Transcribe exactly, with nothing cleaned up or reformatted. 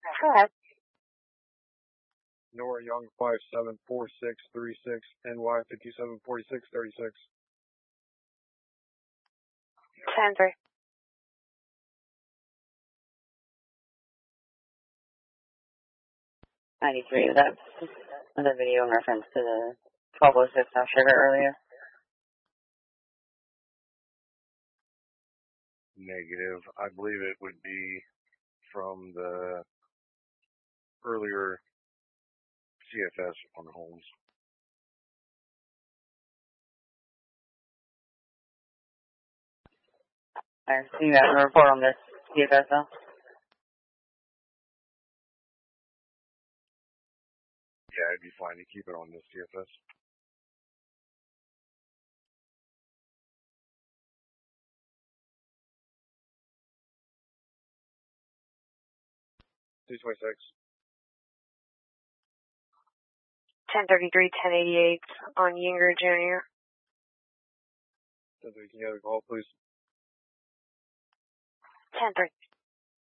Go ahead. Nora Young five seven four six three six, N Y fifty-seven forty-six thirty-six. ten three. ninety-three, that's the video in reference to the twelve oh six South Sugar earlier. Negative. I believe it would be from the earlier C F S on Holmes. Alright, so you have a report on this C F S though? Yeah, it'd be fine to keep it on this C F S. two twenty-six. ten thirty-three, ten eighty-eight on Yinger Junior ten three, can you have a call, please? ten three.